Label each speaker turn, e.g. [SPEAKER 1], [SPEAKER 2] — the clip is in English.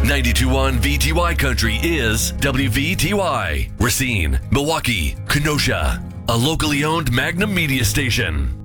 [SPEAKER 1] 92.1 VTY Country is WVTY. Racine, Milwaukee, Kenosha. A locally owned Magnum media station.